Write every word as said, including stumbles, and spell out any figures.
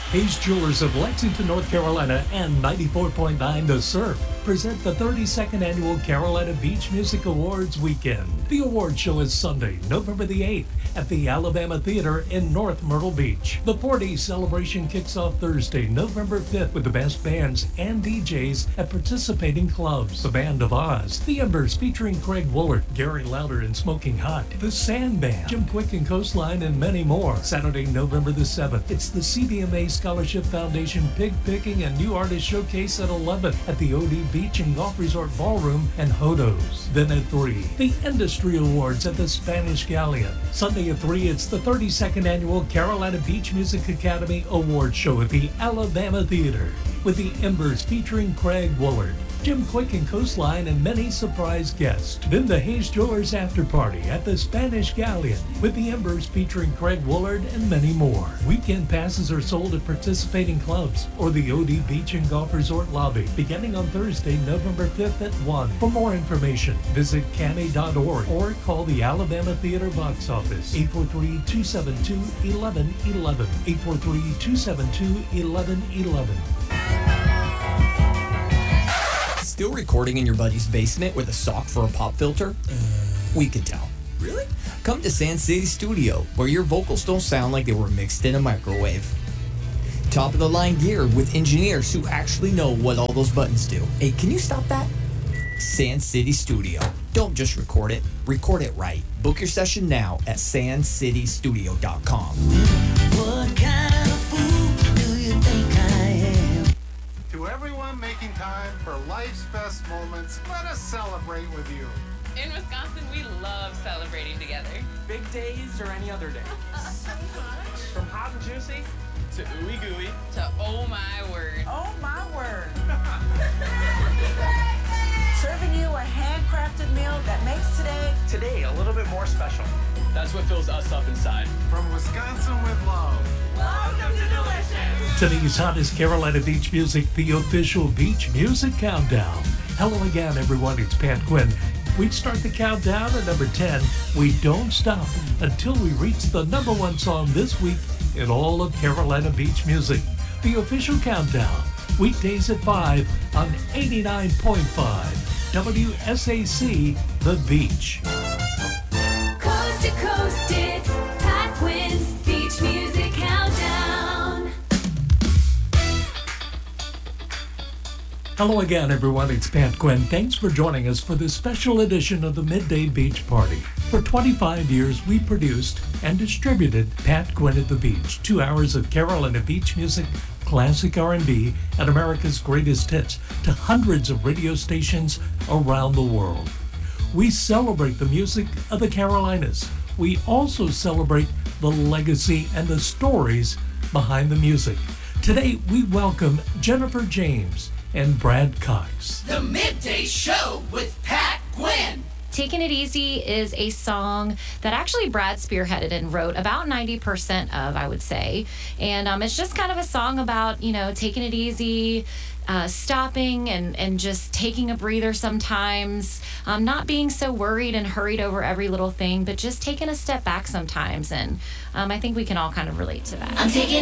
Hayes Jewelers of Lexington, North Carolina and ninety-four point nine The Surf present the thirty-second Annual Carolina Beach Music Awards Weekend. The award show is Sunday, November the eighth at the Alabama Theater in North Myrtle Beach. The four-day celebration kicks off Thursday, November fifth with the best bands and D Js at participating clubs. The Band of Oz, The Embers featuring Craig Woolard, Gary Lauder and Smoking Hot, The Sand Band, Jim Quick and Coastline, and many more. Saturday, November the seventh, it's the C D M A Scholarship Foundation Pig Picking and New Artist Showcase at eleven at the O D Beach and Golf Resort Ballroom and Hodos. Then at three, the Industry Awards at the Spanish Galleon. Sunday at three, it's the thirty-second Annual Carolina Beach Music Academy Award Show at the Alabama Theater with the Embers featuring Craig Woolard, Jim Quick and Coastline, and many surprise guests. Then the Hayes Jewelers After Party at the Spanish Galleon with the Embers featuring Craig Woolard and many more. Weekend passes are sold at participating clubs or the O D Beach and Golf Resort lobby beginning on Thursday, November fifth at one. For more information, visit cami dot org or call the Alabama Theater box office eight four three, two seven two, one one one one, eight four three, two seven two, one one one one. Still recording in your buddy's basement with a sock for a pop filter? Uh, we could tell. Really? Come to Sand City Studio, where your vocals don't sound like they were mixed in a microwave. Top of the line gear with engineers who actually know what all those buttons do. Hey, can you stop that? Sand City Studio. Don't just record it, record it right. Book your session now at sand city studio dot com. What kind of fool do you think I am? To everyone making time for life's best moments, let us celebrate with you. In Wisconsin, we love celebrating together. Big days or any other day. From hot and juicy to ooey gooey To oh my word. Oh my word. Serving you a handcrafted meal that makes today today a little bit more special. That's what fills us up inside. From Wisconsin with love. Welcome to Delicious. Today's hottest Carolina Beach music, the official Beach Music Countdown. Hello again, everyone. It's Pat Quinn. We start the countdown at number ten. We don't stop until we reach the number one song this week in all of Carolina Beach music. The official countdown. Weekdays at five on eighty-nine point five W S A C, The Beach. Coast to coast, it's Pat Quinn's Beach Music Countdown. Hello again, everyone. It's Pat Quinn. Thanks for joining us for this special edition of the Midday Beach Party. For twenty-five years, we produced and distributed Pat Quinn at the Beach. Two hours of Carolina Beach music, classic R and B, and America's greatest hits to hundreds of radio stations around the world. We celebrate the music of the Carolinas. We also celebrate the legacy and the stories behind the music. Today, we welcome Jennifer James and Brad Cox. The Midday Show with Pat Gwynn. Taking It Easy is a song that actually Brad spearheaded and wrote about ninety percent of, I would say. And um, it's just kind of a song about, you know, taking it easy, uh, stopping and, and just taking a breather sometimes, um, not being so worried and hurried over every little thing, but just taking a step back sometimes. And um, I think we can all kind of relate to that. I'm taking